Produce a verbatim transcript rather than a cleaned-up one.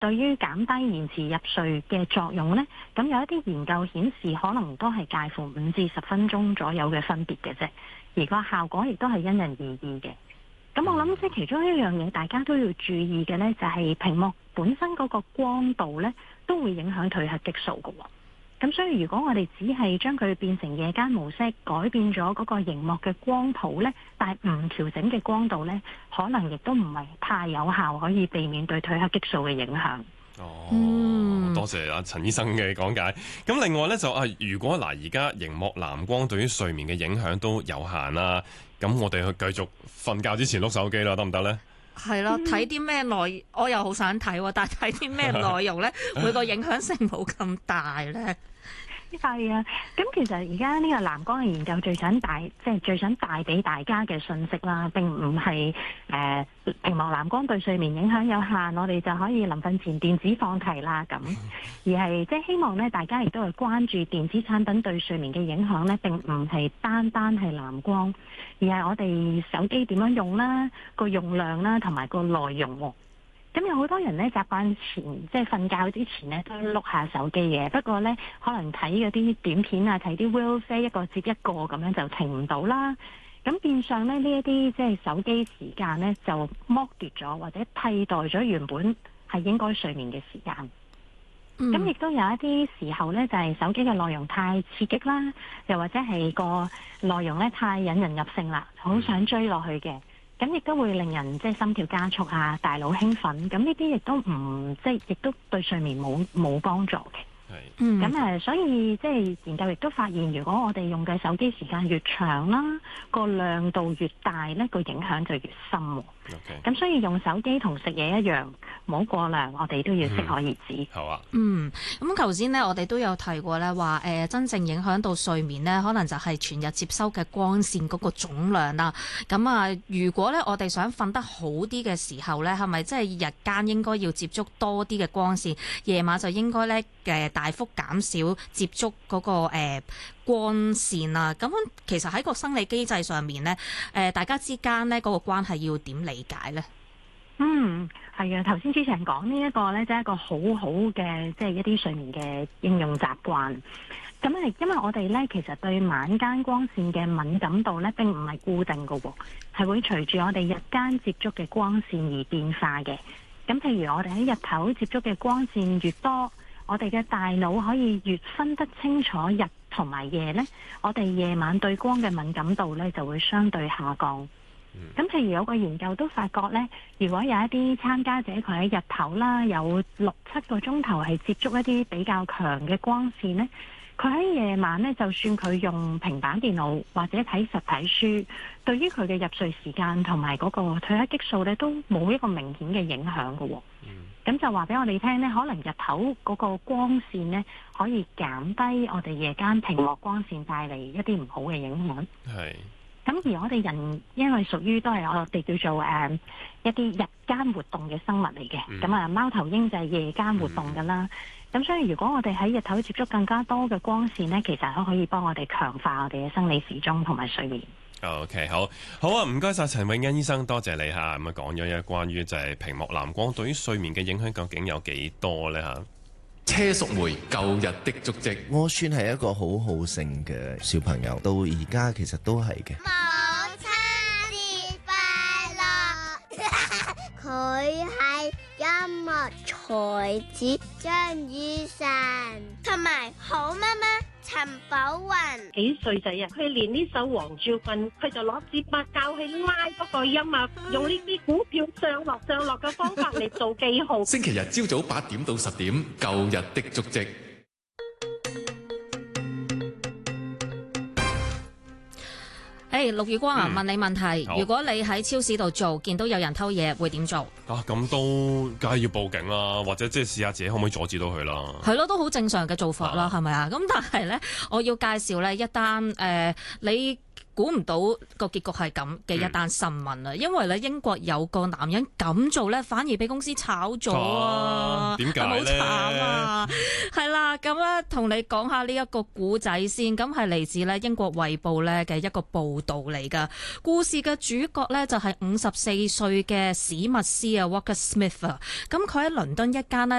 對於減低延遲入睡嘅作用呢，咁有一啲研究顯示可能都係介乎五至十分鐘左右嘅分別嘅啫，而個效果亦都係因人而異嘅。咁我諗即係其中一樣嘢大家都要注意嘅呢，就係屏幕本身嗰個光度呢，都會影響褪黑激素嘅喎。咁所以如果我哋只係將佢變成夜間模式，改變咗嗰個熒幕嘅光譜呢，但係唔調整嘅光度呢，可能亦都唔係太有效，可以避免對褪黑激素嘅影響。 哦， 嗯、 多謝阿陳醫生嘅講解。咁另外呢，就啊，如果嗱而家熒幕藍光對於睡眠嘅影響都有限啦，咁我哋去繼續瞓覺之前碌手機啦，得唔得呢？ 係咯，睇啲咩內，我又好想睇喎，但係睇啲咩內容咧，會個影響性冇咁大咧。 係啊，咁其實而家呢個藍光嘅研究最想帶，即係最想帶俾大家嘅信息啦，並唔係誒屏幕藍光對睡眠影響有限，我哋就可以臨瞓前電子放題啦咁，而係即係希望咧，大家亦都係關注電子產品對睡眠嘅影響咧，並唔係單單係藍光，而係我哋手機點樣用啦，個用量啦，同埋個內容喎。咁有好多人咧習慣前即係瞓覺之前咧都碌下手機嘅，不過咧可能睇嗰啲短片啊，睇啲 reels 一個接一個咁樣就停唔到啦。咁變相咧呢一啲即係手機時間咧就剝奪咗或者替代咗原本係應該睡眠嘅時間。咁亦、嗯、都有一啲時候咧就係、是、手機嘅內容太刺激啦，又或者係個內容咧太引人入勝啦，好想追落去嘅。咁亦都會令人即係心跳加速啊，大腦興奮，咁呢啲亦都唔即係亦都對睡眠冇冇幫助嘅。係，咁誒，所以即係研究亦都發現，如果我哋用嘅手機時間越長啦，個亮度越大咧，個影響就越深喎。咁 Okay. 所以用手機同食嘢一樣，唔好過量，我哋都要適可而止。嗯、 好啊。 嗯，咁頭先呢，我哋都有提過咧，話誒、呃、真正影響到睡眠呢，可能就係全日接收嘅光線嗰個總量啦。咁啊，如果咧我哋想瞓得好啲嘅時候咧，係咪即係日間應該要接觸多啲嘅光線，夜晚就應該咧誒大幅減少接觸嗰、那個誒、呃、光線啊？咁其實喺個生理機制上面咧，誒、呃、大家之間咧嗰個關係要點理解咧？ 嗯，係啊，頭先主持人講呢一個咧，就係一個好好嘅即係一啲睡眠嘅應用習慣。咁誒，因為我哋咧其實對晚間光線嘅敏感度咧並唔係固定嘅喎，係會隨住我哋日間接觸嘅光線而變化嘅。咁譬如我哋喺日頭接觸嘅光線越多，我哋嘅大腦可以越分得清楚日同埋夜咧，我哋夜晚對光嘅敏感度咧就會相對下降。咁譬如有個研究都發覺咧，如果有一啲參加者佢喺日頭啦，有六七個鐘頭係接觸一啲比較強嘅光線咧，佢喺夜晚咧，就算佢用平板電腦或者睇實體書，對於佢嘅入睡時間同埋嗰個褪黑激素咧，都冇一個明顯嘅影響嘅喎。咁就話俾我哋聽咧，可能日頭嗰個光線咧，可以減低我哋夜間屏幕光線帶嚟一啲唔好嘅影響。係。咁而我哋人因為屬於都係我哋叫做誒、呃、一啲日間活動嘅生物嚟嘅，咁啊、嗯、貓頭鷹就係夜間活動㗎啦。咁、嗯、所以如果我哋喺日頭接觸更加多嘅光線呢，其實都可以幫我哋強化我哋嘅生理時鐘同埋睡眠。 OK， 好，好啊，唔該晒陳詠欣醫生，多謝你嚇。咁啊講咗一關於就係屏幕藍光對於睡眠嘅影響究竟有幾多呢？嚇？ 車淑梅舊日的足跡， 我算係一個好好勝嘅小朋友，到而家其實都係嘅。 母親節快樂！佢係音樂才子張雨晨，同埋好媽媽陳寶雲。 幾歲仔啊？佢練呢首黃昭君，佢就攞支筆教佢拉嗰個音啊，用呢啲股票上落上落嘅方法嚟做記號。 星期日朝早八點到十點，舊日的足跡。 誒，陸宇光啊，問你問題， 好如果你喺超市度做，見到有人偷嘢，會點做？ 啊，咁都梗係要報警啦，或者即係試下自己可唔可以阻止到佢啦。 係咯，都好正常嘅做法啦，係咪啊？咁但係咧，我要介紹咧一單誒、呃，你估唔到個結局係咁嘅一單新聞啊！嗯、因為咧英國有個男人咁做咧，反而俾公司炒咗啊！ 點解咧？ 好慘啊！係啦， 啦，咁咧同你講下呢一個古仔先，咁係嚟自咧英國衛報咧嘅一個報道嚟噶。故事嘅主角咧就係五十四歲嘅史密斯啊 ，Walker Smith 啊。咁佢喺倫敦一間咧